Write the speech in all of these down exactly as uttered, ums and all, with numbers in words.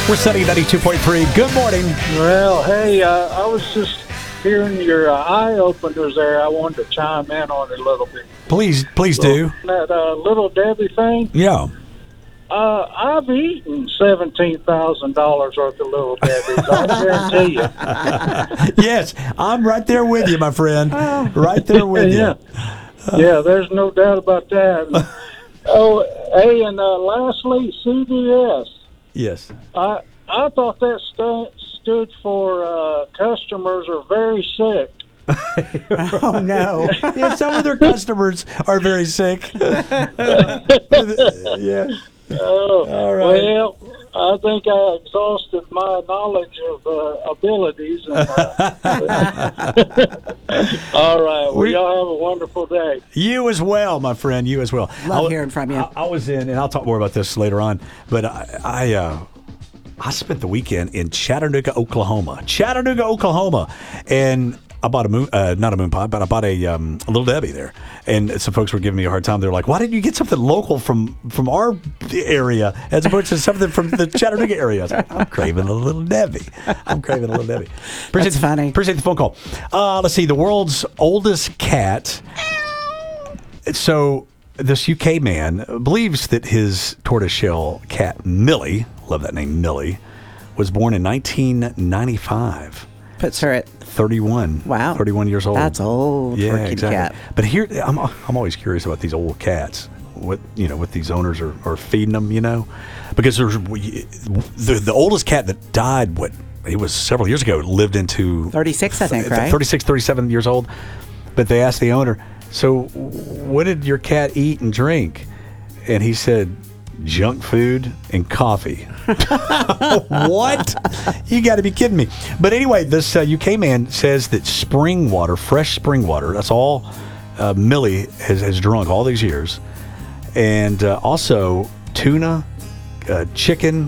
We're setting ninety-two point three. Good morning. Well, hey, uh, I was just hearing your uh, eye openers there. I wanted to chime in on it a little bit. Please, please do. That uh, Little Debbie thing. Yeah. Uh, I've eaten seventeen thousand dollars worth of Little Debbie's. I guarantee you. Yes, I'm right there with you, my friend. Right there with you. Yeah, yeah. There's no doubt about that. Oh, hey, and uh, lastly, C V S. Yes. I I thought that stu- stood for uh, customers are very sick. Oh, no. Yeah, some of their customers are very sick. Yeah. Oh, All right. Well, I think I exhausted my knowledge of uh, abilities. And, uh, all right. Well, We- y'all have a wonderful day. You as well, my friend. You as well. Love I, hearing from you. I, I was in, and I'll talk more about this later on. But I, I, uh, I spent the weekend in Chattanooga, Oklahoma. Chattanooga, Oklahoma, and I bought a moon, uh, not a moon pie, but I bought a, um, a Little Debbie there. And some folks were giving me a hard time. They're like, "Why didn't you get something local from from our area as opposed to something from the Chattanooga area?" I was like, "I'm craving a Little Debbie. I'm craving a Little Debbie." Appreciate That's funny. Appreciate the phone call. Uh, let's see. The world's oldest cat. So this U K man believes that his tortoiseshell cat Millie, love that name, Millie, was born in nineteen ninety-five. Puts her at thirty-one. Wow. thirty-one years old. That's old Yeah, for a kitty exactly. cat. But here, I'm I'm always curious about these old cats. What you know, what these owners are, are feeding them. You know, because there's the the oldest cat that died. What it was several years ago. Lived into thirty-six, I think, right? thirty-six, thirty-seven years old. But they asked the owner, "So, what did your cat eat and drink?" And he said, "Junk food and coffee." What? You got to be kidding me. But anyway, this uh, U K man says that spring water, fresh spring water, that's all uh, Millie has, has drunk all these years. And uh, also tuna, uh, chicken,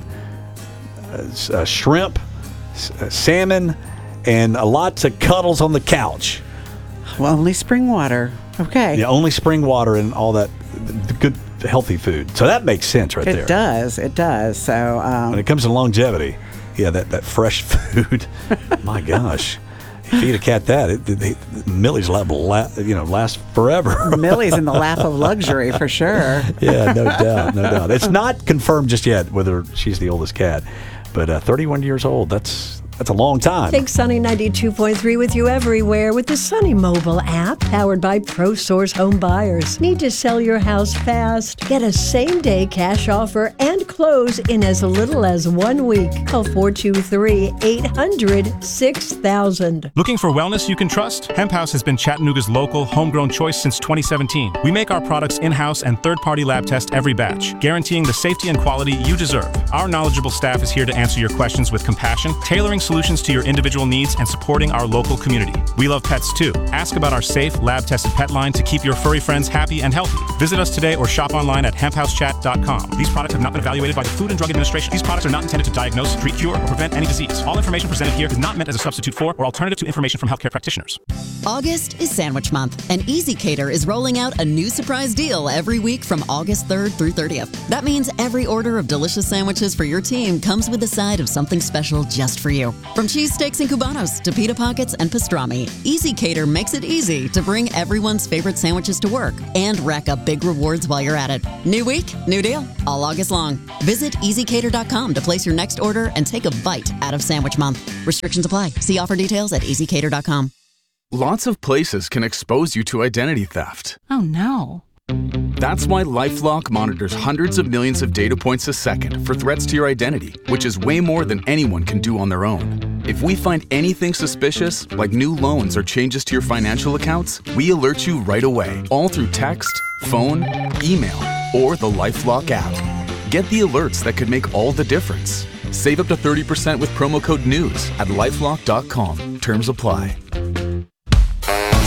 uh, uh, shrimp, s- uh, salmon, and uh, lots of cuddles on the couch. Well, only spring water. Okay. Yeah, only spring water and all that the good, healthy food. So that makes sense right it there. does. It does. So, um, When it comes to longevity, yeah, that, that fresh food, my gosh. If you eat a cat that, it, it, it, Millie's lap will la- you know, last forever. Millie's in the lap of luxury for sure. Yeah, no doubt, no doubt. It's not confirmed just yet whether she's the oldest cat, but uh, thirty-one years old, that's that's a long time. Take Sunny ninety-two point three with you everywhere with the Sunny mobile app powered by ProSource Home Buyers. Need to sell your house fast? Get a same-day cash offer and close in as little as one week. Call four two three, eight hundred, six thousand. Looking for wellness you can trust? Hemp House has been Chattanooga's local homegrown choice since twenty seventeen. We make our products in-house and third-party lab test every batch, guaranteeing the safety and quality you deserve. Our knowledgeable staff is here to answer your questions with compassion, tailoring solutions to your individual needs and supporting our local community. We love pets too. Ask about our safe, lab-tested pet line to keep your furry friends happy and healthy. Visit us today or shop online at hemp house chat dot com. These products have not been evaluated by the Food and Drug Administration. These products are not intended to diagnose, treat, cure, or prevent any disease. All information presented here is not meant as a substitute for or alternative to information from healthcare practitioners. August is Sandwich Month, and Easy Cater is rolling out a new surprise deal every week from August third through thirtieth. That means every order of delicious sandwiches for your team comes with a side of something special just for you. From cheesesteaks and Cubanos to pita pockets and pastrami, Easy Cater makes it easy to bring everyone's favorite sandwiches to work and rack up big rewards while you're at it. New week, new deal, all August long. Visit easy cater dot com to place your next order and take a bite out of Sandwich Month. Restrictions apply. See offer details at easy cater dot com. Lots of places can expose you to identity theft. Oh no. That's why LifeLock monitors hundreds of millions of data points a second for threats to your identity, which is way more than anyone can do on their own. If we find anything suspicious, like new loans or changes to your financial accounts, we alert you right away, all through text, phone, email, or the LifeLock app. Get the alerts that could make all the difference. Save up to thirty percent with promo code NEWS at lifelock dot com. Terms apply.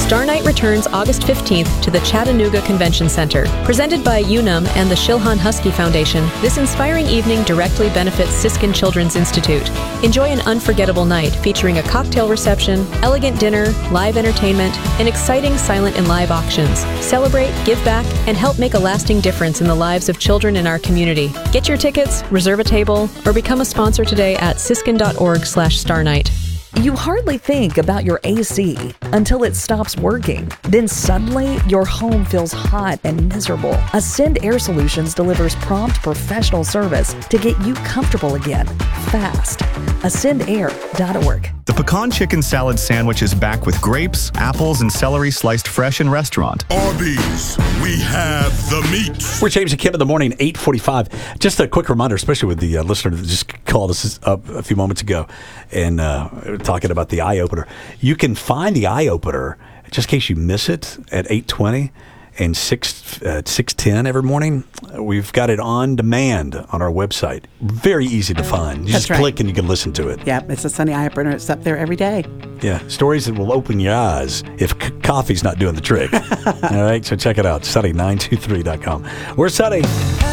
Star Night returns August fifteenth to the Chattanooga Convention Center. Presented by Unum and the Shilhan Husky Foundation, this inspiring evening directly benefits Siskin Children's Institute. Enjoy an unforgettable night featuring a cocktail reception, elegant dinner, live entertainment, and exciting silent and live auctions. Celebrate, give back, and help make a lasting difference in the lives of children in our community. Get your tickets, reserve a table, or become a sponsor today at siskin.org slash starnight. You hardly think about your A C until it stops working. Then suddenly, your home feels hot and miserable. Ascend Air Solutions delivers prompt professional service to get you comfortable again, fast. ascend air dot org. The pecan chicken salad sandwich is back with grapes, apples, and celery sliced fresh in restaurant. Arby's, we have the meat. We're James and Kim in the morning, eight forty-five. Just a quick reminder, especially with the uh, listener that just called us up a few moments ago and uh, talking about the eye opener. You can find the eye opener, just in case you miss it, at eight twenty and six uh, six ten every morning. We've got it on demand on our website. Very easy to find. You That's just right. click and you can listen to it. Yep, it's a Sunny Eye Opener. It's up there every day. Yeah, stories that will open your eyes if c- coffee's not doing the trick. All right, so check it out, sunny nine two three dot com. We're Sunny.